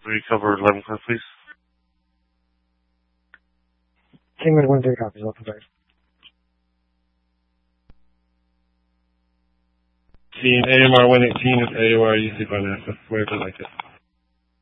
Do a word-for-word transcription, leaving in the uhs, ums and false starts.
Three cover eleven clear, please. Kingman one three copies, welcome back. Team A M R one eighteen is A O R U C by NASA. Wherever you like it.